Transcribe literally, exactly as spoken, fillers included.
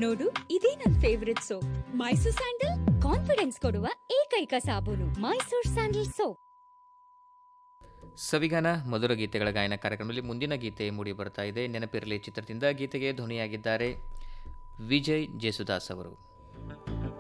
ನೋಡು, ಇದೇ ನನ್ favourite soap. Mysore sandal confidence ಕೊಡುವ ಏಕೈಕ ಸಾಬೂನು. Mysore sandal soap. ಸವಿಗಾನ ಮಧುರ ಗೀತೆಗಳ ಗಾಯನ ಕಾರ್ಯಕ್ರಮದಲ್ಲಿ ಮುಂದಿನ ಗೀತೆ ಮೂಡಿ ಬರ್ತಾ ಇದೆ. ನೆನಪಿರಲಿ ಚಿತ್ರದಿಂದ. ಗೀತೆಗೆ ಧ್ವನಿಯಾಗಿದ್ದಾರೆ ವಿಜಯ್ ಜೇಸುದಾಸ್ ಅವರು.